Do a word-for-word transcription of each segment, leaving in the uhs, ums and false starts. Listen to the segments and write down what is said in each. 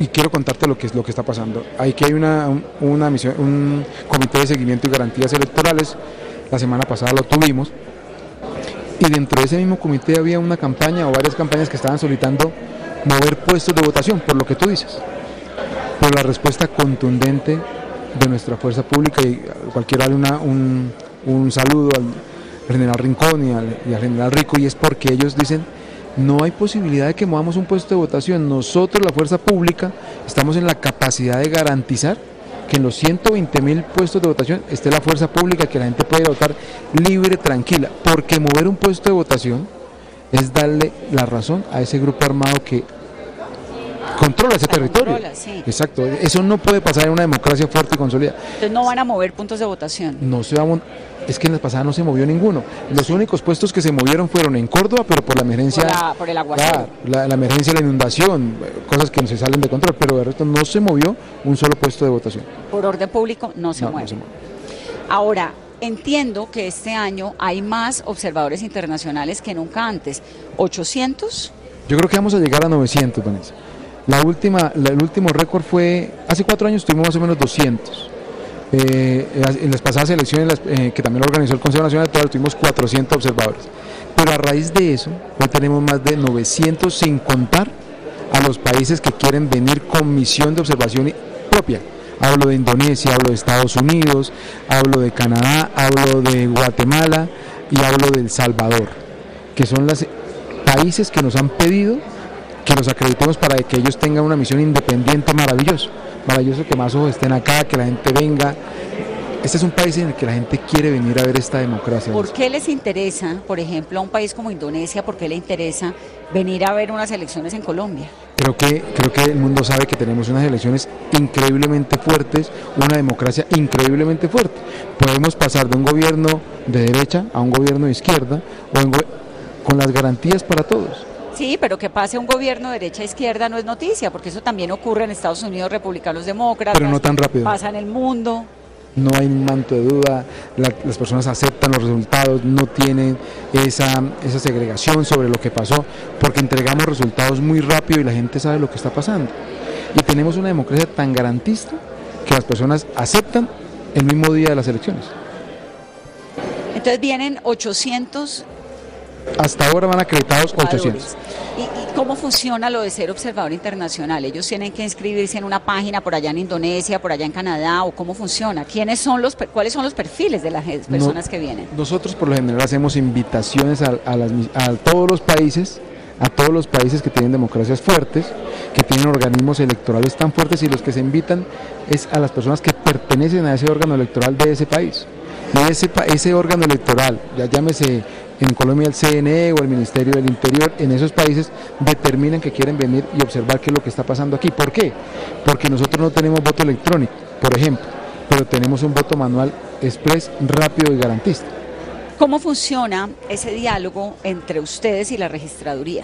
y quiero contarte lo que es lo que está pasando. Aquí hay una, una misión, un comité de seguimiento y garantías electorales, la semana pasada lo tuvimos, y dentro de ese mismo comité había una campaña o varias campañas que estaban solicitando mover puestos de votación, por lo que tú dices. Pero la respuesta contundente de nuestra fuerza pública, y cualquiera darle una, un, un saludo al general Rincón y al, y al general Rico, y es porque ellos dicen: no hay posibilidad de que movamos un puesto de votación. Nosotros, la fuerza pública, estamos en la capacidad de garantizar que en los ciento veinte mil puestos de votación esté la fuerza pública, que la gente pueda votar libre, tranquila, porque mover un puesto de votación es darle la razón a ese grupo armado que controla ese territorio. Controla, sí. Exacto, eso no puede pasar en una democracia fuerte y consolidada. Entonces no van a mover puntos de votación. No se va a, es que en la pasada no se movió ninguno. Los únicos puestos que se movieron fueron en Córdoba, pero por la emergencia, por, la, por el aguacero. La, la emergencia de la inundación, cosas que no se salen de control, pero de resto no se movió un solo puesto de votación. Por orden público no se, no, mueve. no se mueve. Ahora, entiendo que este año hay más observadores internacionales que nunca antes. ¿ochocientos? Yo creo que vamos a llegar a novecientos, Vanessa. La última, la, el último récord fue, hace cuatro años tuvimos más o menos doscientos. Eh, en las pasadas elecciones, las, eh, que también lo organizó el Consejo Nacional Electoral, tuvimos cuatrocientos observadores. Pero a raíz de eso, hoy tenemos más de novecientos, sin contar a los países que quieren venir con misión de observación propia. Hablo de Indonesia, hablo de Estados Unidos, hablo de Canadá, hablo de Guatemala y hablo de El Salvador, que son los países que nos han pedido que los acreditemos para que ellos tengan una misión independiente. Maravilloso, maravilloso que más ojos estén acá, que la gente venga. Este es un país en el que la gente quiere venir a ver esta democracia. ¿Por qué les interesa, por ejemplo, a un país como Indonesia, por qué le interesa venir a ver unas elecciones en Colombia? Creo que, creo que el mundo sabe que tenemos unas elecciones increíblemente fuertes, una democracia increíblemente fuerte. Podemos pasar de un gobierno de derecha a un gobierno de izquierda, o en, con las garantías para todos. Sí, pero que pase un gobierno derecha-izquierda no es noticia, porque eso también ocurre en Estados Unidos, republicanos, demócratas. Pero no tan rápido. Pasa en el mundo. No hay un manto de duda, la, las personas aceptan los resultados, no tienen esa, esa segregación sobre lo que pasó, porque entregamos resultados muy rápido y la gente sabe lo que está pasando. Y tenemos una democracia tan garantista que las personas aceptan el mismo día de las elecciones. Entonces vienen ochocientos... Hasta ahora van acreditados ochocientos. ¿Y, ¿Y cómo funciona lo de ser observador internacional? ¿Ellos tienen que inscribirse en una página por allá en Indonesia, por allá en Canadá, o cómo funciona? ¿Quiénes son los, cuáles son los perfiles de las personas no, que vienen? Nosotros por lo general hacemos invitaciones a, a, las, a todos los países, a todos los países que tienen democracias fuertes, que tienen organismos electorales tan fuertes, y los que se invitan es a las personas que pertenecen a ese órgano electoral de ese país. Y ese, ese órgano electoral, ya llámese en Colombia el C N E o el Ministerio del Interior, en esos países determinan que quieren venir y observar qué es lo que está pasando aquí. ¿Por qué? Porque nosotros no tenemos voto electrónico, por ejemplo, pero tenemos un voto manual express, rápido y garantista. ¿Cómo funciona ese diálogo entre ustedes y la registraduría?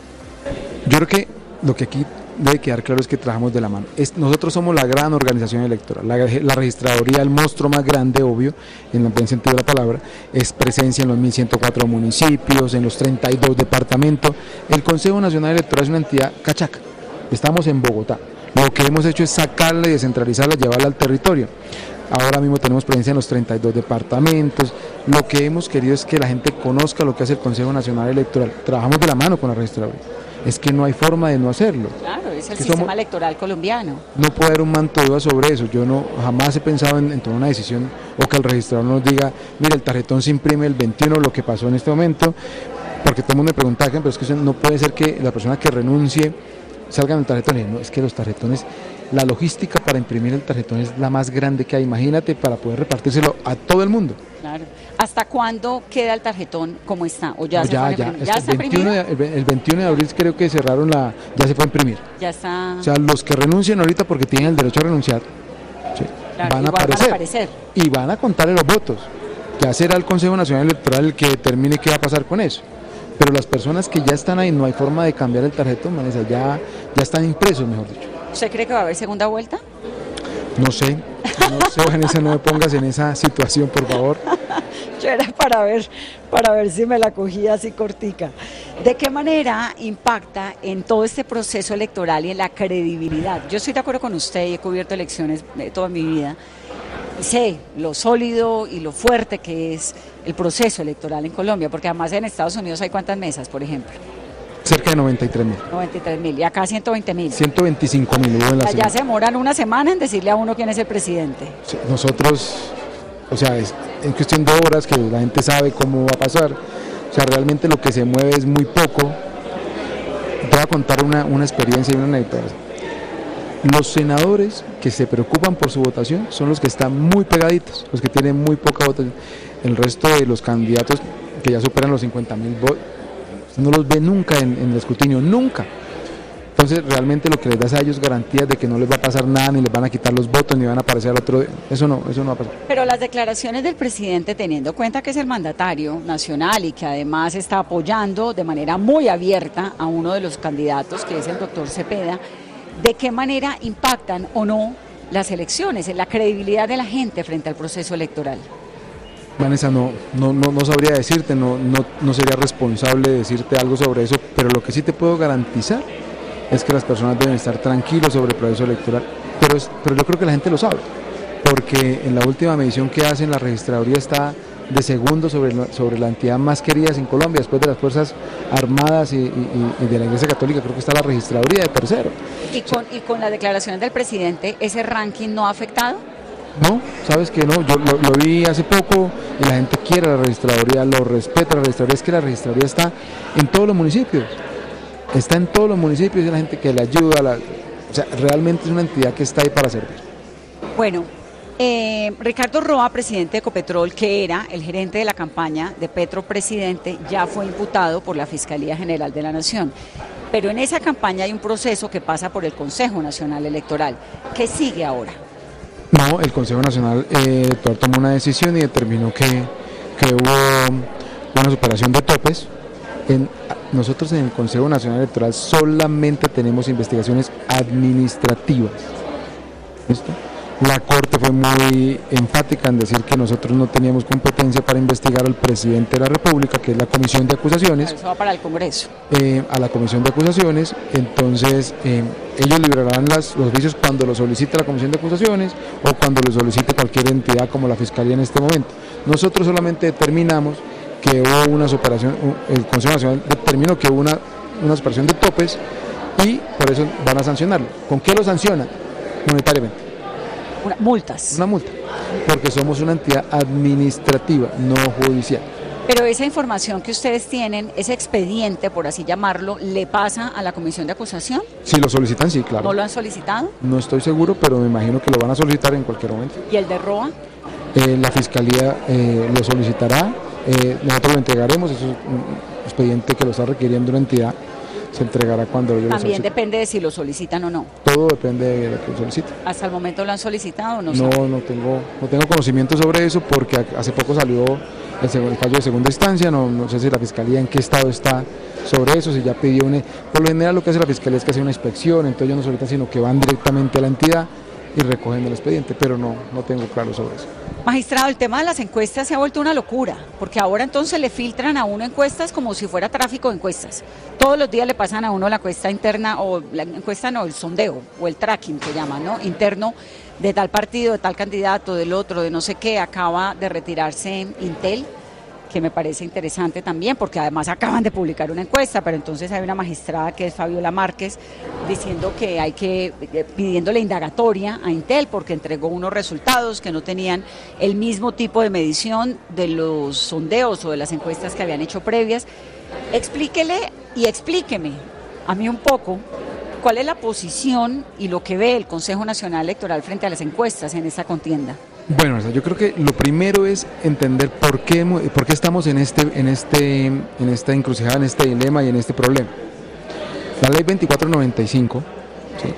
Yo creo que lo que aquí debe quedar claro es que trabajamos de la mano. Es, nosotros somos la gran organización electoral, la, la registraduría, el monstruo más grande, obvio, en el buen sentido de la palabra, es presencia en los mil ciento cuatro municipios, en los treinta y dos departamentos. El Consejo Nacional Electoral es una entidad cachaca, estamos en Bogotá. Lo que hemos hecho es sacarla y descentralizarla, llevarla al territorio. Ahora mismo tenemos presencia en los treinta y dos departamentos. Lo que hemos querido es que la gente conozca lo que hace el Consejo Nacional Electoral. Trabajamos de la mano con la registraduría. Es que no hay forma de no hacerlo. Claro, es el es sistema somos, electoral colombiano. No puede haber un manto de duda sobre eso. Yo no jamás he pensado en, en tomar una decisión o que el registrador nos diga, mira, el tarjetón se imprime el veintiuno, lo que pasó en este momento, porque todo el mundo me pregunta, pero es que eso no puede ser que la persona que renuncie salga en el tarjetón. No, es que los tarjetones, la logística para imprimir el tarjetón es la más grande que hay. Imagínate, para poder repartírselo a todo el mundo. Claro. ¿Hasta cuándo queda el tarjetón como está? ¿O ya no, se ya, fue ya, ¿Ya está el, veintiuno de, el veintiuno de abril creo que cerraron la, ya se fue a imprimir. Ya está. O sea, los que renuncien ahorita porque tienen el derecho a renunciar, sí, claro, van, a aparecer, van a aparecer. Y van a contarle los votos. Ya será el Consejo Nacional Electoral el que determine qué va a pasar con eso. Pero las personas que ya están ahí, no hay forma de cambiar el tarjetón, Vanessa, ya, ya están impresos, mejor dicho. ¿Usted cree que va a haber segunda vuelta? No sé, no sé, Vanessa, no me pongas en esa situación, por favor. Yo era para ver, para ver si me la cogía así cortica. ¿De qué manera impacta en todo este proceso electoral y en la credibilidad? Yo estoy de acuerdo con usted y he cubierto elecciones de toda mi vida. Y sé lo sólido y lo fuerte que es el proceso electoral en Colombia, porque además en Estados Unidos hay ¿cuántas mesas, por ejemplo? Cerca de noventa y tres mil. noventa y tres mil, y acá ciento veinte mil. ciento veinticinco mil hubo en la Allá semana. se demoran una semana en decirle a uno quién es el presidente. Sí, nosotros, o sea, es en cuestión de horas que la gente sabe cómo va a pasar. O sea, realmente lo que se mueve es muy poco. Te voy a contar una, una experiencia y una anécdota. Los senadores que se preocupan por su votación son los que están muy pegaditos, los que tienen muy poca votación. El resto de los candidatos que ya superan los cincuenta mil votos, no los ve nunca en, en el escrutinio, nunca. Entonces realmente lo que les da a ellos garantías de que no les va a pasar nada, ni les van a quitar los votos, ni van a aparecer al otro, eso no, eso no va a pasar. Pero las declaraciones del presidente, teniendo en cuenta que es el mandatario nacional y que además está apoyando de manera muy abierta a uno de los candidatos, que es el doctor Cepeda, ¿de qué manera impactan o no las elecciones, en la credibilidad de la gente frente al proceso electoral? Vanessa, no, no, no, no sabría decirte, no, no, no sería responsable decirte algo sobre eso, pero lo que sí te puedo garantizar es que las personas deben estar tranquilos sobre el proceso electoral, pero, es, pero yo creo que la gente lo sabe, porque en la última medición que hacen la registraduría está de segundo sobre, sobre la entidad más querida en Colombia, después de las Fuerzas Armadas y, y, y de la Iglesia Católica, creo que está la registraduría de tercero. ¿Y con, y con las declaraciones del presidente, ese ranking no ha afectado? No, sabes que no, yo lo, lo vi hace poco y la gente quiere la registraduría, lo respeta la registraduría, es que la registraduría está en todos los municipios, está en todos los municipios y la gente que le ayuda, la, o sea, realmente es una entidad que está ahí para servir. Bueno, eh, Ricardo Roa, presidente de Ecopetrol, que era el gerente de la campaña de Petro Presidente, ya fue imputado por la Fiscalía General de la Nación. Pero en esa campaña hay un proceso que pasa por el Consejo Nacional Electoral. ¿Qué sigue ahora? No, el Consejo Nacional eh, Electoral tomó una decisión y determinó que, que hubo una superación de topes. En, nosotros en el Consejo Nacional Electoral solamente tenemos investigaciones administrativas. ¿Listo? La Corte fue muy enfática en decir que nosotros no teníamos competencia para investigar al presidente de la República, que es la Comisión de Acusaciones. Eso va para el Congreso. Eh, a la Comisión de Acusaciones, entonces eh, ellos liberarán las, los juicios cuando lo solicite la Comisión de Acusaciones o cuando lo solicite cualquier entidad como la Fiscalía en este momento. Nosotros solamente determinamos que hubo una superación, el Consejo Nacional determinó que hubo una, una superación de topes y por eso van a sancionarlo. ¿Con qué lo sancionan? Monetariamente. Una, multas. Una multa, porque somos una entidad administrativa, no judicial. Pero esa información que ustedes tienen, ese expediente, por así llamarlo, ¿le pasa a la Comisión de Acusación? Si lo solicitan, sí, claro. ¿No lo han solicitado? No estoy seguro, pero me imagino que lo van a solicitar en cualquier momento. ¿Y el de Roa? Eh, la Fiscalía eh, lo solicitará, eh, nosotros lo entregaremos, eso es un expediente que lo está requiriendo una entidad, se entregará cuando yo lo solicite. También depende de si lo solicitan o no. Todo depende de lo que solicite. ¿Hasta el momento lo han solicitado o no? No, sabe? no tengo, no tengo conocimiento sobre eso porque hace poco salió el, el fallo de segunda instancia, no, no sé si la Fiscalía en qué estado está sobre eso, si ya pidió una... Por lo general lo que hace la Fiscalía es que hace una inspección, entonces ellos no solicitan sino que van directamente a la entidad y recogen el expediente, pero no, no tengo claro sobre eso. Magistrado, el tema de las encuestas se ha vuelto una locura, porque ahora entonces le filtran a uno encuestas como si fuera tráfico de encuestas. Todos los días le pasan a uno la encuesta interna, o la encuesta no, el sondeo, o el tracking que llaman, ¿no? Interno de tal partido, de tal candidato, del otro, de no sé qué. Acaba de retirarse Intel, que me parece interesante también, porque además acaban de publicar una encuesta, pero entonces hay una magistrada que es Fabiola Márquez diciendo que hay que, pidiéndole indagatoria a Intel porque entregó unos resultados que no tenían el mismo tipo de medición de los sondeos o de las encuestas que habían hecho previas. Explíquele y explíqueme a mí un poco cuál es la posición y lo que ve el Consejo Nacional Electoral frente a las encuestas en esta contienda. Bueno, yo creo que lo primero es entender por qué, por qué estamos en, este, en, este, en esta encrucijada, en este dilema y en este problema. La ley veinticuatro noventa y cinco, ¿sí?,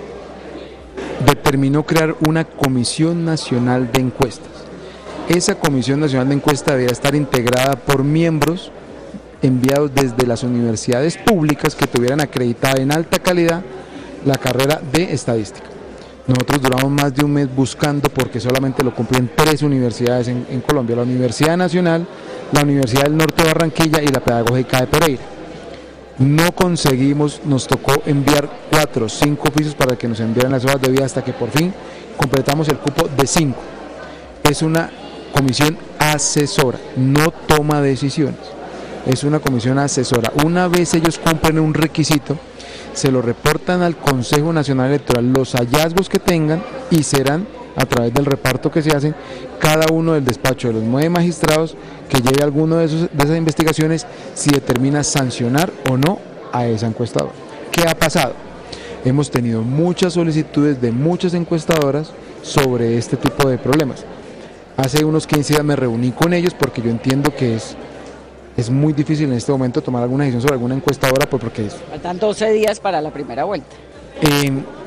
determinó crear una Comisión Nacional de Encuestas. Esa Comisión Nacional de Encuestas debería estar integrada por miembros enviados desde las universidades públicas que tuvieran acreditada en alta calidad la carrera de estadística. Nosotros duramos más de un mes buscando porque solamente lo cumplían tres universidades en, en Colombia, la Universidad Nacional, la Universidad del Norte de Barranquilla y la Pedagógica de Pereira. No conseguimos, nos tocó enviar cuatro, cinco oficios para que nos enviaran las hojas de vida hasta que por fin completamos el cupo de cinco. Es una comisión asesora, no toma decisiones, es una comisión asesora. Una vez ellos cumplen un requisito, se lo reportan al Consejo Nacional Electoral los hallazgos que tengan y serán, a través del reparto que se hacen, cada uno del despacho de los nueve magistrados que lleve alguno de, esos, de esas investigaciones si determina sancionar o no a esa encuestadora. ¿Qué ha pasado? Hemos tenido muchas solicitudes de muchas encuestadoras sobre este tipo de problemas. Hace unos quince días me reuní con ellos porque yo entiendo que es, es muy difícil en este momento tomar alguna decisión sobre alguna encuestadora, pues porque es... Faltan doce días para la primera vuelta. Eh,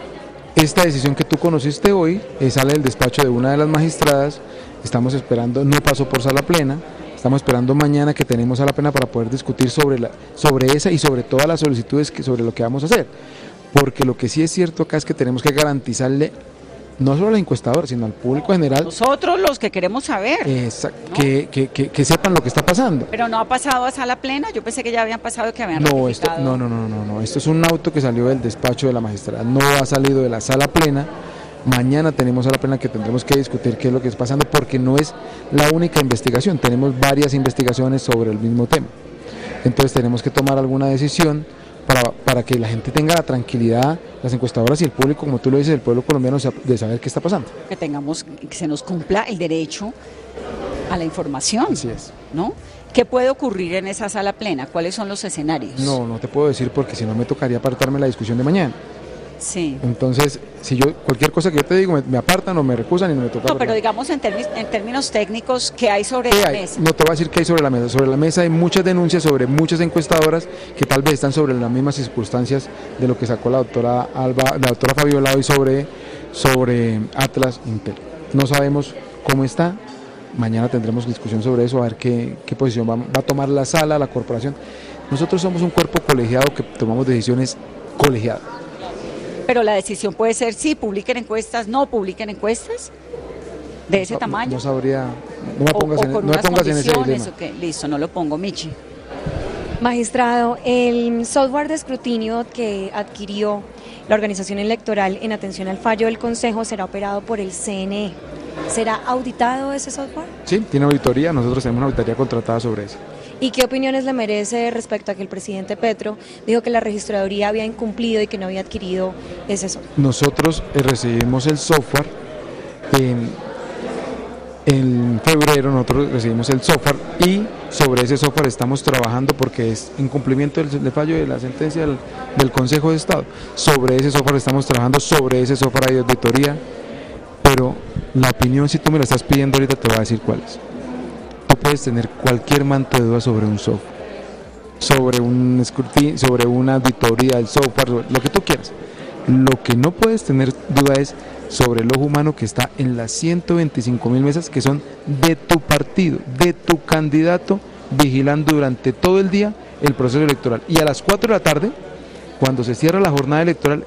esta decisión que tú conociste hoy eh, sale del despacho de una de las magistradas, estamos esperando, no pasó por sala plena, estamos esperando mañana que tenemos sala plena para poder discutir sobre, la, sobre esa y sobre todas las solicitudes que, sobre lo que vamos a hacer, porque lo que sí es cierto acá es que tenemos que garantizarle no solo a la encuestadora, sino al público general. Nosotros los que queremos saber. Exacto, ¿no? que, que, que, que sepan lo que está pasando. Pero no ha pasado a sala plena, yo pensé que ya habían pasado, que habían no, esto, ratificado. no, no, no, no, no, esto es un auto que salió del despacho de la magistrada, no ha salido de la sala plena. Mañana tenemos sala plena que tendremos que discutir qué es lo que está pasando, porque no es la única investigación, tenemos varias investigaciones sobre el mismo tema. Entonces tenemos que tomar alguna decisión Para, para que la gente tenga la tranquilidad, las encuestadoras y el público, como tú lo dices, el pueblo colombiano, de saber qué está pasando. Que tengamos, que se nos cumpla el derecho a la información. Así es. ¿No? ¿Qué puede ocurrir en esa sala plena? ¿Cuáles son los escenarios? No, no te puedo decir porque si no me tocaría apartarme la discusión de mañana. Sí. Entonces, si yo cualquier cosa que yo te digo, me, me apartan o me recusan y no me toca. No, pero digamos en, termi en términos técnicos, ¿qué hay sobre ¿Qué la hay? mesa? No te voy a decir qué hay sobre la mesa. Sobre la mesa hay muchas denuncias sobre muchas encuestadoras que tal vez están sobre las mismas circunstancias de lo que sacó la doctora Alba, la doctora Fabiola hoy sobre, sobre Atlas Intel. No sabemos cómo está. Mañana tendremos discusión sobre eso, a ver qué, qué posición va, va a tomar la sala, la corporación. Nosotros somos un cuerpo colegiado que tomamos decisiones colegiadas. Pero la decisión puede ser sí, publiquen encuestas, no publiquen encuestas de ese no, tamaño. No, no sabría, no me pongas, o, o en, con no me pongas en ese dilema. Okay, listo, no lo pongo, Michi. Magistrado, el software de escrutinio que adquirió la organización electoral en atención al fallo del Consejo será operado por el C N E. ¿Será auditado ese software? Sí, tiene auditoría, nosotros tenemos una auditoría contratada sobre eso. ¿Y qué opiniones le merece respecto a que el presidente Petro dijo que la registraduría había incumplido y que no había adquirido ese software? Nosotros eh, recibimos el software, en, en febrero nosotros recibimos el software y sobre ese software estamos trabajando porque es incumplimiento del, del fallo de la sentencia del, del Consejo de Estado. Sobre ese software estamos trabajando, sobre ese software hay auditoría, pero la opinión, si tú me la estás pidiendo ahorita, te voy a decir cuál es. Tú puedes tener cualquier manto de duda sobre un software, sobre un escrutinio, sobre una auditoría del software, lo que tú quieras. Lo que no puedes tener duda es sobre el ojo humano que está en las ciento veinticinco mil mesas que son de tu partido, de tu candidato, vigilando durante todo el día el proceso electoral. Y a las cuatro de la tarde, cuando se cierra la jornada electoral,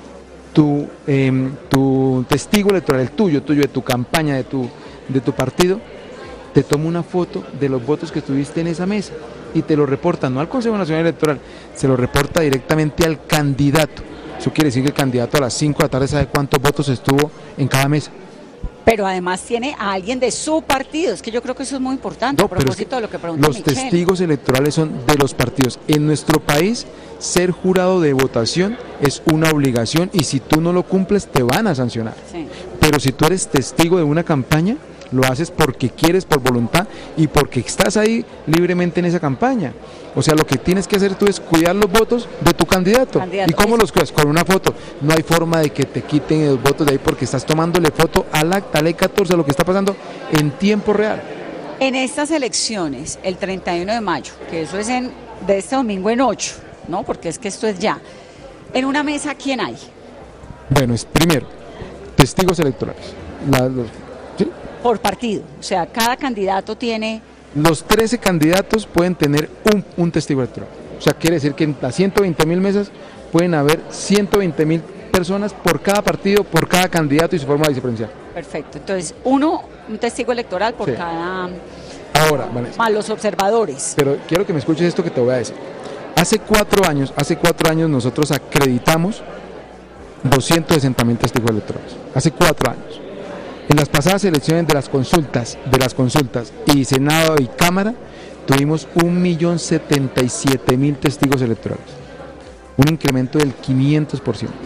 tu, eh, tu testigo electoral, el tuyo, tuyo, de tu campaña, de tu, de tu partido, te toma una foto de los votos que tuviste en esa mesa y te lo reporta, no al Consejo Nacional Electoral, se lo reporta directamente al candidato. Eso quiere decir que el candidato a las cinco de la tarde sabe cuántos votos estuvo en cada mesa. Pero además tiene a alguien de su partido, es que yo creo que eso es muy importante, No, a propósito es que de lo que preguntó los Michelle. testigos electorales son de los partidos. En nuestro país, ser jurado de votación es una obligación y si tú no lo cumples te van a sancionar. Sí. Pero si tú eres testigo de una campaña, lo haces porque quieres, por voluntad y porque estás ahí libremente en esa campaña. O sea, lo que tienes que hacer tú es cuidar los votos de tu candidato. Candidato. ¿Y cómo los cuidas? Con una foto. No hay forma de que te quiten los votos de ahí porque estás tomándole foto al acta, ley catorce, a lo que está pasando en tiempo real. En estas elecciones, el treinta y uno de mayo, que eso es en, de este domingo en ocho, ¿no? Porque es que esto es ya. En una mesa, ¿quién hay? Bueno, es primero, testigos electorales. La, los, ¿sí? Por partido, o sea, cada candidato tiene... Los trece candidatos pueden tener un, un testigo electoral. O sea, quiere decir que en las ciento veinte mil mesas pueden haber ciento veinte mil personas por cada partido, por cada candidato y su forma de vicepresidencial. Perfecto, entonces uno, un testigo electoral por Sí. cada... Ahora, Vanessa, más los observadores. pero quiero que me escuches esto que te voy a decir. Hace cuatro años, hace cuatro años nosotros acreditamos doscientos sesenta mil testigos electorales. Hace cuatro años. En las pasadas elecciones de las consultas, de las consultas y Senado y Cámara, tuvimos un millón setenta y siete mil testigos electorales. Un incremento del quinientos por ciento.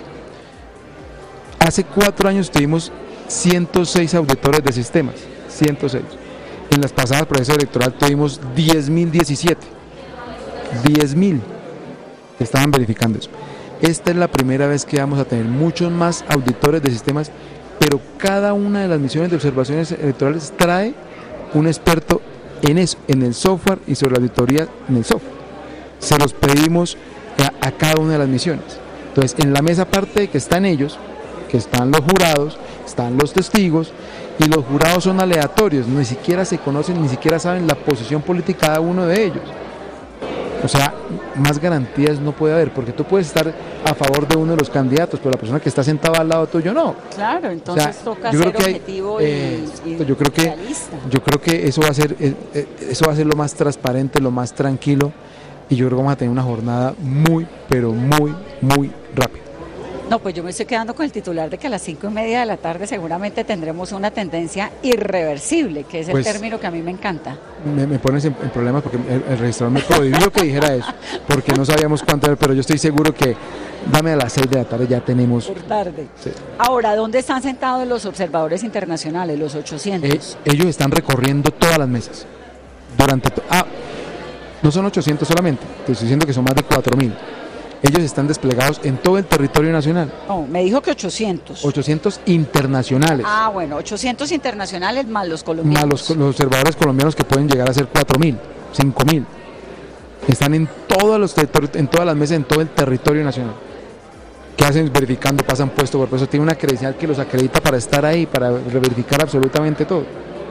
Hace cuatro años tuvimos ciento seis auditores de sistemas, ciento seis. En las pasadas procesos electorales tuvimos diez mil diecisiete. diez mil que estaban verificando eso. Esta es la primera vez que vamos a tener muchos más auditores de sistemas, pero cada una de las misiones de observaciones electorales trae un experto en eso, en el software y sobre la auditoría en el software. Se los pedimos a, a cada una de las misiones. Entonces, en la mesa aparte de que están ellos, que están los jurados, están los testigos, y los jurados son aleatorios, ni siquiera se conocen, ni siquiera saben la posición política de cada uno de ellos. O sea, más garantías no puede haber, porque tú puedes estar a favor de uno de los candidatos, pero la persona que está sentada al lado tuyo no. Claro, entonces o sea, toca yo ser creo que hay, objetivo eh, y, y yo creo que realista. Yo creo que eso va a ser eh, eh, eso va a ser lo más transparente, lo más tranquilo, y yo creo que vamos a tener una jornada muy, pero muy, muy rápida. No, pues yo me estoy quedando con el titular de que a las cinco y media de la tarde seguramente tendremos una tendencia irreversible, que es el pues, término que a mí me encanta. Me, me pones en, en problemas porque el, el registrador me prohibió que dijera eso, porque no sabíamos cuánto era, pero yo estoy seguro que dame a las seis de la tarde ya tenemos... Por tarde. Sí. Ahora, ¿dónde están sentados los observadores internacionales, los ochocientos? Eh, ellos están recorriendo todas las mesas. Durante to ah, no son ochocientos solamente, te estoy diciendo que son más de cuatro mil. Ellos están desplegados en todo el territorio nacional. No, me dijo que ochocientos. ochocientos internacionales. Ah, bueno, ochocientos internacionales más los colombianos. Más los, los observadores colombianos que pueden llegar a ser cuatro mil, cinco mil. Están en todos los en todas las mesas, en todo el territorio nacional. ¿Qué hacen? Verificando, pasan puesto por puesto. Tiene una credencial que los acredita para estar ahí, para verificar absolutamente todo.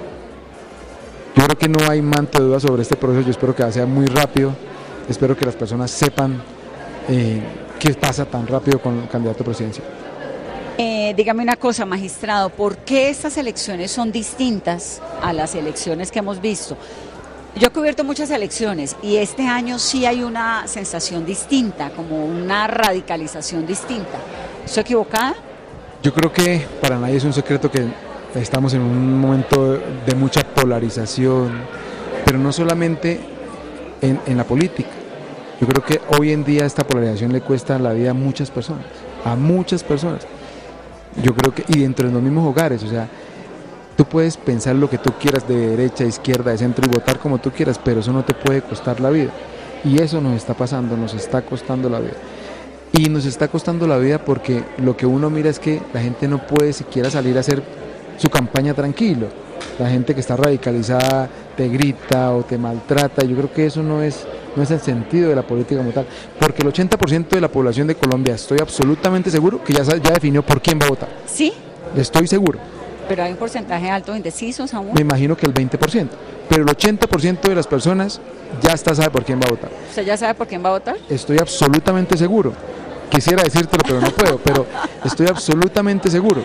Yo creo que no hay manto de duda sobre este proceso. Yo espero que sea muy rápido. Espero que las personas sepan Eh, ¿qué pasa tan rápido con el candidato presidencial? Eh, dígame una cosa, magistrado, ¿por qué estas elecciones son distintas a las elecciones que hemos visto? Yo he cubierto muchas elecciones y este año sí hay una sensación distinta, como una radicalización distinta. ¿Estoy equivocada? Yo creo que para nadie es un secreto que estamos en un momento de mucha polarización, pero no solamente en, en la política. Yo creo que hoy en día esta polarización le cuesta la vida a muchas personas, a muchas personas. Yo creo que, y dentro de los mismos hogares, o sea, tú puedes pensar lo que tú quieras de derecha, izquierda, de centro y votar como tú quieras, pero eso no te puede costar la vida. Y eso nos está pasando, nos está costando la vida. Y nos está costando la vida porque lo que uno mira es que la gente no puede siquiera salir a hacer su campaña tranquilo. La gente que está radicalizada te grita o te maltrata. Yo creo que eso no es... no es el sentido de la política como tal, porque el ochenta por ciento de la población de Colombia, estoy absolutamente seguro que ya, ya definió por quién va a votar. ¿Sí? Estoy seguro. Pero hay un porcentaje alto de indecisos aún. Me imagino que el veinte por ciento, pero el ochenta por ciento de las personas ya está sabe por quién va a votar. ¿Usted ya sabe por quién va a votar? Estoy absolutamente seguro. Quisiera decírtelo, pero no puedo, pero estoy absolutamente seguro.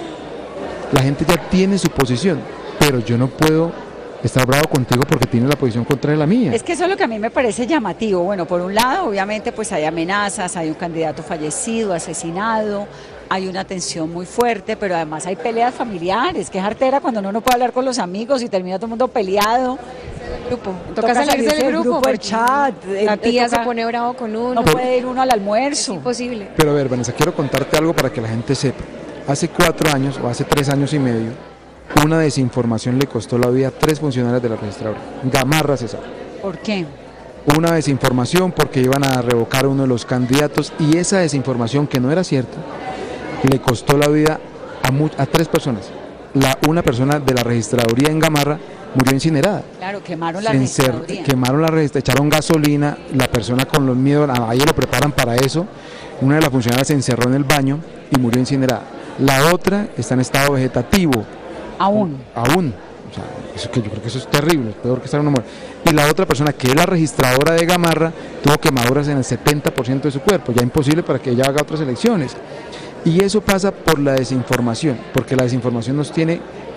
La gente ya tiene su posición, pero yo no puedo estar bravo contigo porque tienes la posición contraria a la mía. Es que eso es lo que a mí me parece llamativo. Bueno, por un lado, obviamente, pues hay amenazas, hay un candidato fallecido, asesinado, hay una tensión muy fuerte, pero además hay peleas familiares, que es artera cuando uno no puede hablar con los amigos y termina todo el mundo peleado. Grupo. Toca, toca salirse del grupo, grupo el chat. La tía toca, se pone bravo con uno. No pero, puede ir uno al almuerzo. Es imposible. Pero a ver, Vanessa, quiero contarte algo para que la gente sepa. Hace cuatro años, o hace tres años y medio, una desinformación le costó la vida a tres funcionarios de la registradora. Gamarra César. ¿Por qué? Una desinformación porque iban a revocar a uno de los candidatos y esa desinformación que no era cierta le costó la vida a, a tres personas. La, una persona de la registraduría en Gamarra murió incinerada. Claro, quemaron la Encer, registraduría. Quemaron la registraduría, echaron gasolina, la persona con los miedos, ahí lo preparan para eso. Una de las funcionarias se encerró en el baño y murió incinerada. La otra está en estado vegetativo. Aún. Aún. O sea, eso que yo creo que eso es terrible, es peor que estar en una muerte. Y la otra persona, que es la registradora de Gamarra, tuvo quemaduras en el setenta por ciento de su cuerpo, ya imposible para que ella haga otras elecciones. Y eso pasa por la desinformación, porque la desinformación nos tiene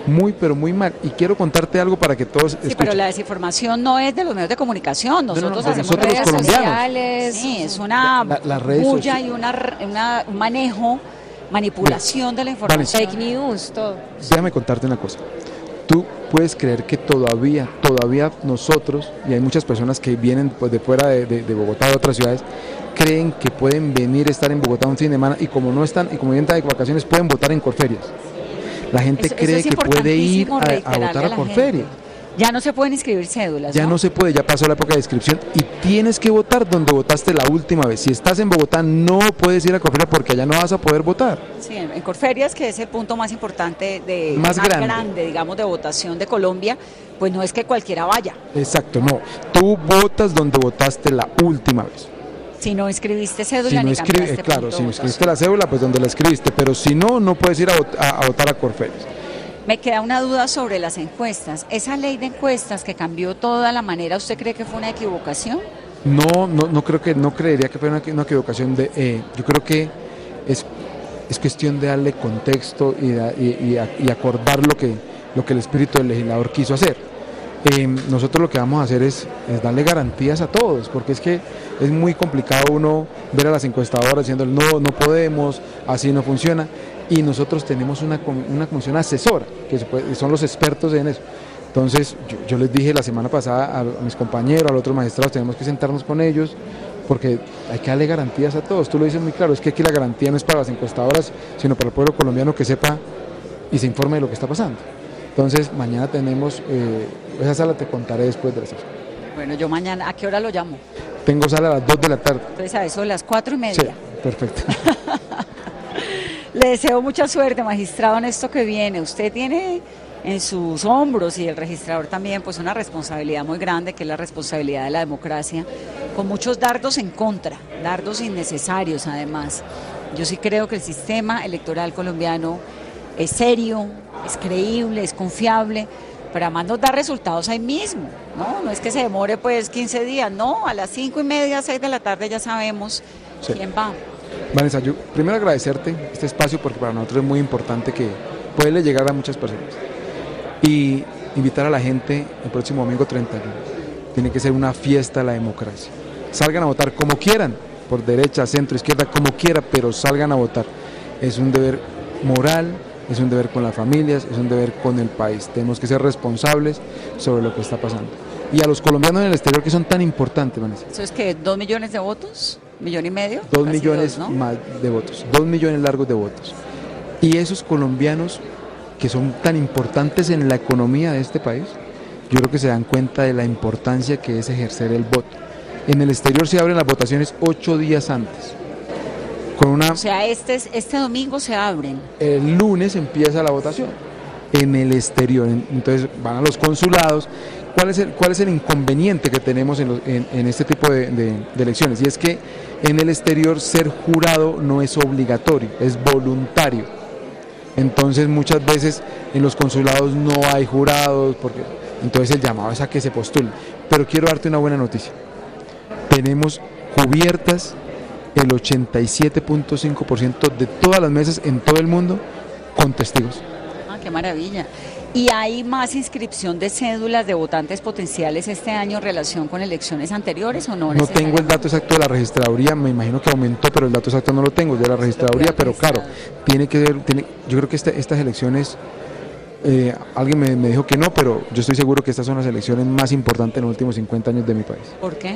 muy, pero muy mal. Y quiero contarte algo para que todos Sí, escuchen. pero la desinformación no es de los medios de comunicación, nosotros no, no, hacemos nosotros los redes colombianos. sociales, sí, es una La- las redes bulla soci- y una, una- un manejo, manipulación de la información. Fake news, todo. Déjame contarte una cosa. Tú puedes creer que todavía, todavía nosotros, y hay muchas personas que vienen pues, de fuera de, de, de Bogotá, de otras ciudades, creen que pueden venir a estar en Bogotá un fin de semana y como no están, y como vienen de vacaciones, pueden votar en Corferias. La gente Eso- eso cree es que puede ir importantísimo a, a reiterarle votar a a la Corferias. gente. Ya no se pueden inscribir cédulas, Ya ¿no? no se puede, ya pasó la época de inscripción y tienes que votar donde votaste la última vez. Si estás en Bogotá no puedes ir a Corferias porque allá no vas a poder votar. Sí, en en Corferias, que es el punto más importante, de Más grande. digamos, de votación de Colombia, pues no es que cualquiera vaya. Exacto, no. Tú votas donde votaste la última vez. Si no inscribiste cédula Si no ni escribiste, cambiaste claro, punto si de no votación. escribiste la cédula, pues donde la escribiste, pero si no, no puedes ir a, vot- a- a votar a Corferias. Me queda una duda sobre las encuestas. ¿Esa ley de encuestas que cambió toda la manera, usted cree que fue una equivocación? No, no, no creo que, no creería que fuera una, una equivocación de, eh, yo creo que es, es cuestión de darle contexto y, da- y, y a- y acordar lo que, lo que el espíritu del legislador quiso hacer. Eh, nosotros lo que vamos a hacer es, es darle garantías a todos, porque es que es muy complicado uno ver a las encuestadoras diciendo no, no podemos, así no funciona, y nosotros tenemos una, comi- una comisión asesora, que se puede- son los expertos en eso. Entonces, yo, yo les dije la semana pasada a, a mis compañeros, a los otros magistrados, tenemos que sentarnos con ellos, porque hay que darle garantías a todos. Tú lo dices muy claro, es que aquí la garantía no es para las encuestadoras, sino para el pueblo colombiano que sepa y se informe de lo que está pasando. Entonces, mañana tenemos, eh, esa sala te contaré después de la sesión. Bueno, yo mañana, ¿a qué hora lo llamo? Tengo sala a las dos de la tarde. Entonces a eso de las cuatro y Sí, media. perfecto. Le deseo mucha suerte, magistrado, en esto que viene. Usted tiene en sus hombros, y el registrador también, pues una responsabilidad muy grande, que es la responsabilidad de la democracia, con muchos dardos en contra, dardos innecesarios además. Yo sí creo que el sistema electoral colombiano es serio, es creíble, es confiable, pero además nos da resultados ahí mismo, ¿no? No es que se demore pues quince días, no, a las cinco y media, seis de la tarde ya sabemos Sí. quién va. Vanessa, yo primero agradecerte este espacio porque para nosotros es muy importante que pueda llegar a muchas personas y invitar a la gente el próximo domingo treinta y uno. Tiene que ser una fiesta a la democracia. Salgan a votar como quieran, por derecha, centro, izquierda, como quieran, pero salgan a votar. Es un deber moral, es un deber con las familias, es un deber con el país. Tenemos que ser responsables sobre lo que está pasando. Y a los colombianos en el exterior que son tan importantes, Vanessa. ¿Eso es que dos millones de votos? ¿Millón y medio? Dos Casi millones dos, ¿no? más de votos, dos millones largos de votos. Y esos colombianos que son tan importantes en la economía de este país, yo creo que se dan cuenta de la importancia que es ejercer el voto. En el exterior se abren las votaciones ocho días antes. Con una, O sea, este, es- este domingo se abren. el lunes empieza la votación en el exterior. En- Entonces van a los consulados. ¿Cuál es el, cuál es el inconveniente que tenemos en, los- en- en este tipo de, de- de elecciones? Y es que en el exterior ser jurado no es obligatorio, es voluntario. Entonces muchas veces en los consulados no hay jurados, porque entonces el llamado es a que se postulen. Pero quiero darte una buena noticia. Tenemos cubiertas el ochenta y siete punto cinco por ciento de todas las mesas en todo el mundo con testigos. Ah, qué maravilla. ¿Y hay más inscripción de cédulas de votantes potenciales este año en relación con elecciones anteriores o no? No tengo el dato exacto de la registraduría, me imagino que aumentó, pero el dato exacto no lo tengo, de la registraduría, pero claro, tiene que ver, tiene, yo creo que este- estas elecciones, eh, alguien me, me dijo que no, pero yo estoy seguro que estas son las elecciones más importantes en los últimos cincuenta años de mi país. ¿Por qué?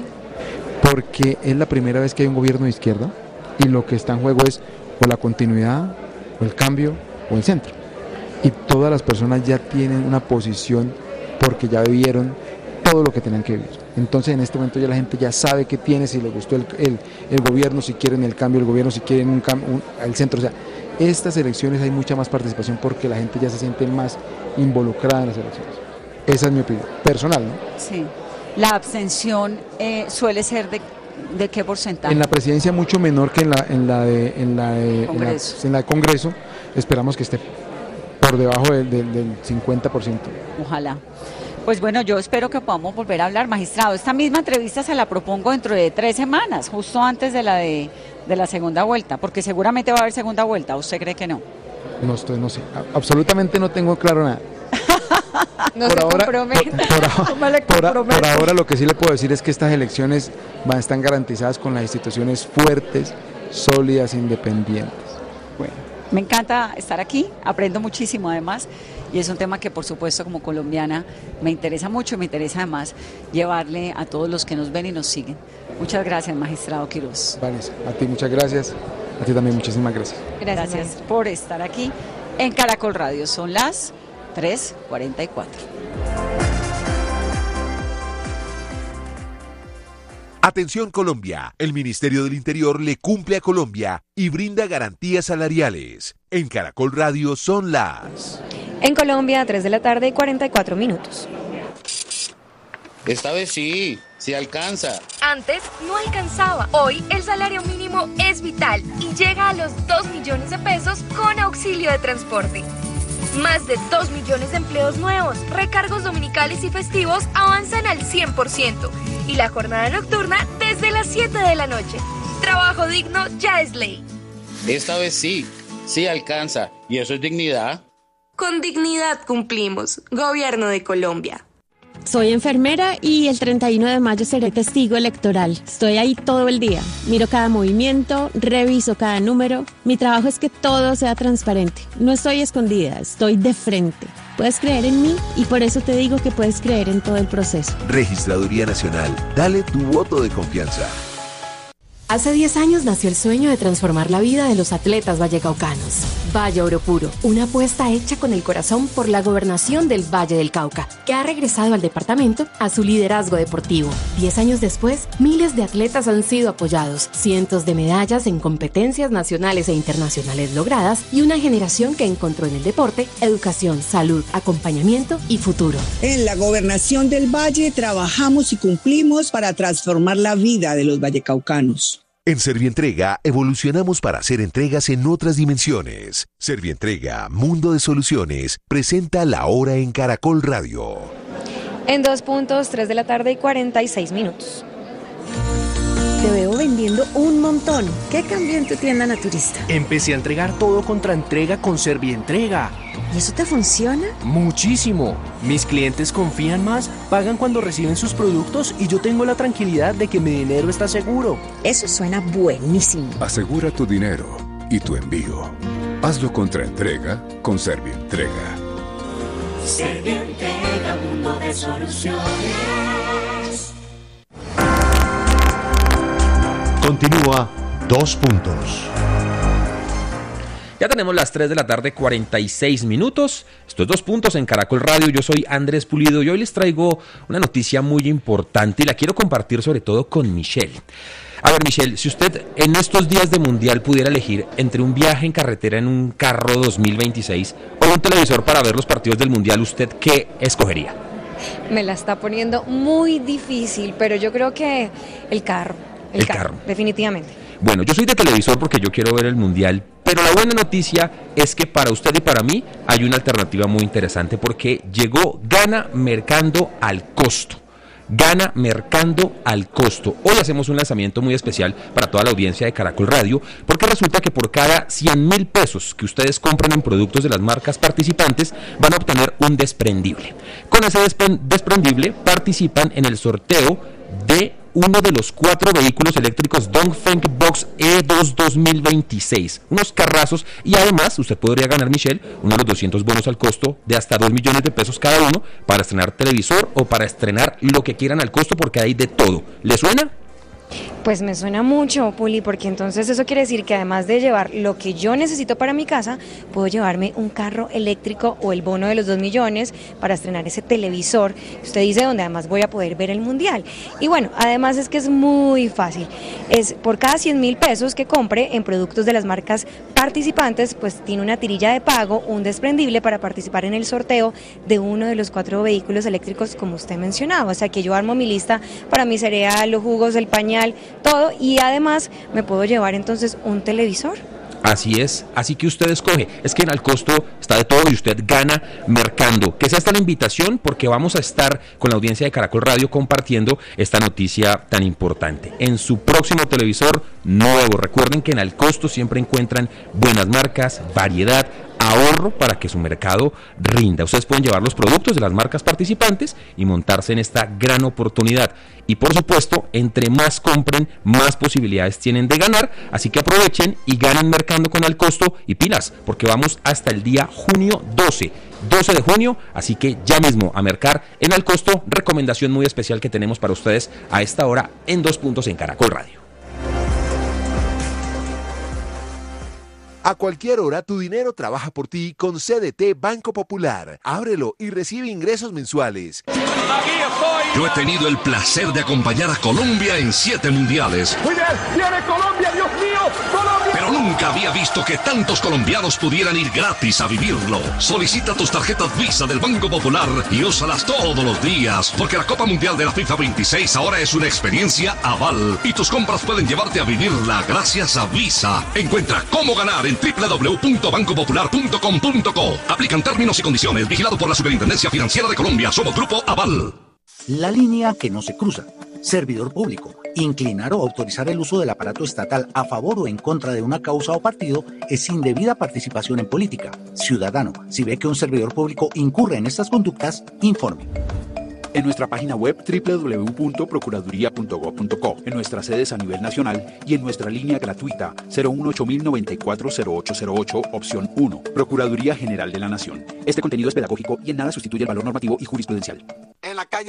Porque es la primera vez que hay un gobierno de izquierda y lo que está en juego es o la continuidad, o el cambio, o el centro. Y todas las personas ya tienen una posición porque ya vivieron todo lo que tenían que vivir. Entonces en este momento ya la gente ya sabe qué tiene, si le gustó el, el, el gobierno, si quieren el cambio del gobierno, si quieren un, cam- un el centro. O sea, estas elecciones hay mucha más participación porque la gente ya se siente más involucrada en las elecciones. Esa es mi opinión, personal, ¿no? Sí. La abstención eh, suele ser de, ¿de qué porcentaje? En la presidencia mucho menor que en la, en la, de, en la, de, en la, Congreso. en la de Congreso. Esperamos que esté por debajo del, del, del cincuenta por ciento. Ojalá. Pues bueno, yo espero que podamos volver a hablar, magistrado. Esta misma entrevista se la propongo dentro de tres semanas, justo antes de la de, de la segunda vuelta, porque seguramente va a haber segunda vuelta. ¿Usted cree que no? No estoy, no sé, a- absolutamente no tengo claro nada. No por se ahora, compromete. por, por ahora- No me le por a- por comprometo. ahora lo que sí le puedo decir es que estas elecciones van, están garantizadas con las instituciones fuertes, sólidas, independientes. Bueno, me encanta estar aquí, aprendo muchísimo además, y es un tema que por supuesto como colombiana me interesa mucho y me interesa además llevarle a todos los que nos ven y nos siguen. Muchas gracias, magistrado Quiroz. Vanessa, a ti muchas gracias, a ti también muchísimas gracias. Gracias, Gracias maestra. por estar aquí en Caracol Radio. Son las tres cuarenta y cuatro. Atención Colombia, el Ministerio del Interior le cumple a Colombia y brinda garantías salariales. En Caracol Radio son las... En Colombia, a tres de la tarde y cuarenta y cuatro minutos. Esta vez sí, sí alcanza. Antes no alcanzaba. Hoy el salario mínimo es vital y llega a los dos millones de pesos con auxilio de transporte. Más de dos millones de empleos nuevos, recargos dominicales y festivos avanzan al cien por ciento y la jornada nocturna desde las siete de la noche. Trabajo digno ya es ley. Esta vez sí, sí alcanza. ¿Y eso es dignidad? Con dignidad cumplimos. Gobierno de Colombia. Soy enfermera y el treinta y uno de mayo seré testigo electoral. Estoy ahí todo el día. Miro cada movimiento, reviso cada número. Mi trabajo es que todo sea transparente. No estoy escondida, estoy de frente. Puedes creer en mí y por eso te digo que puedes creer en todo el proceso. Registraduría Nacional, dale tu voto de confianza. Hace diez años nació el sueño de transformar la vida de los atletas vallecaucanos. Valle Oro Puro, una apuesta hecha con el corazón por la gobernación del Valle del Cauca, que ha regresado al departamento a su liderazgo deportivo. Diez años después, miles de atletas han sido apoyados, cientos de medallas en competencias nacionales e internacionales logradas y una generación que encontró en el deporte educación, salud, acompañamiento y futuro. En la gobernación del Valle trabajamos y cumplimos para transformar la vida de los vallecaucanos. En Servientrega evolucionamos para hacer entregas en otras dimensiones. Servientrega, Mundo de Soluciones, presenta La Hora en Caracol Radio. En dos puntos, tres de la tarde y cuarenta y seis minutos. Te veo vendiendo un montón. ¿Qué cambió en tu tienda naturista? Empecé a entregar todo contra entrega con Servientrega. ¿Y eso te funciona? Muchísimo. Mis clientes confían más, pagan cuando reciben sus productos y yo tengo la tranquilidad de que mi dinero está seguro. Eso suena buenísimo. Asegura tu dinero y tu envío. Hazlo contra entrega con Servientrega. Servientrega, mundo de soluciones. Continúa Dos Puntos. Ya tenemos las tres de la tarde, cuarenta y seis minutos. Estos Dos Puntos en Caracol Radio. Yo soy Andrés Pulido y hoy les traigo una noticia muy importante y la quiero compartir sobre todo con Michelle. A ver, Michelle, si usted en estos días de Mundial pudiera elegir entre un viaje en carretera en un carro dos mil veintiséis o un televisor para ver los partidos del Mundial, ¿usted qué escogería? Me la está poniendo muy difícil, pero yo creo que el carro. El, El carro, carro. definitivamente. Bueno, yo soy de televisor porque yo quiero ver el Mundial, pero la buena noticia es que para usted y para mí hay una alternativa muy interesante porque llegó Gana Mercando al Costo. Gana Mercando al Costo. Hoy hacemos un lanzamiento muy especial para toda la audiencia de Caracol Radio, porque resulta que por cada cien mil pesos que ustedes compran en productos de las marcas participantes, van a obtener un desprendible. Con ese despre- desprendible participan en el sorteo de uno de los cuatro vehículos eléctricos Dongfeng Box E dos dos mil veintiséis, unos carrazos, y además usted podría ganar, Michelle, uno de los doscientos bonos al costo de hasta dos millones de pesos cada uno para estrenar televisor o para estrenar lo que quieran al costo, porque hay de todo. ¿Le suena? Pues me suena mucho, Puli, porque entonces eso quiere decir que además de llevar lo que yo necesito para mi casa, puedo llevarme un carro eléctrico o el bono de los dos millones para estrenar ese televisor, usted dice, donde además voy a poder ver el Mundial. Y bueno, además es que es muy fácil, es por cada cien mil pesos que compre en productos de las marcas participantes, pues tiene una tirilla de pago, un desprendible para participar en el sorteo de uno de los cuatro vehículos eléctricos como usted mencionaba. O sea que yo armo mi lista para mi cereal, los jugos, el pañal, todo, y además me puedo llevar entonces un televisor. Así es, así que usted escoge. Es que en al costo está de todo y usted gana mercando. Que sea esta la invitación, porque vamos a estar con la audiencia de Caracol Radio compartiendo esta noticia tan importante. En su próximo televisor nuevo, recuerden que en al costo siempre encuentran buenas marcas, variedad, ahorro para que su mercado rinda. Ustedes pueden llevar los productos de las marcas participantes y montarse en esta gran oportunidad. Y por supuesto, entre más compren, más posibilidades tienen de ganar, así que aprovechen y ganen mercando con Al Costo y pilas, porque vamos hasta el día junio doce. doce de junio, así que ya mismo a mercar en Al Costo, recomendación muy especial que tenemos para ustedes a esta hora en Dos Puntos en Caracol Radio. A cualquier hora tu dinero trabaja por ti con C D T Banco Popular. Ábrelo y recibe ingresos mensuales. Yo he tenido el placer de acompañar a Colombia en siete mundiales. Muy bien, viene Colombia, Dios mío, Colombia. Pero nunca había visto que tantos colombianos pudieran ir gratis a vivirlo. Solicita tus tarjetas Visa del Banco Popular y úsalas todos los días, porque la Copa Mundial de la FIFA veintiséis ahora es una experiencia aval y tus compras pueden llevarte a vivirla gracias a Visa. Encuentra cómo ganar en doble u doble u doble u punto banco popular punto com punto co. Aplican términos y condiciones. Vigilado por la Superintendencia Financiera de Colombia. Somos Grupo Aval. La línea que no se cruza. Servidor público. Inclinar o autorizar el uso del aparato estatal a favor o en contra de una causa o partido es indebida participación en política. Ciudadano, si ve que un servidor público incurre en estas conductas, informe. En nuestra página web doble u doble u doble u punto procuraduría punto gob punto co, en nuestras sedes a nivel nacional y en nuestra línea gratuita cero uno ocho mil noventa y cuatro cero ocho cero ocho, opción uno. Procuraduría General de la Nación. Este contenido es pedagógico y en nada sustituye el valor normativo y jurisprudencial. En la calle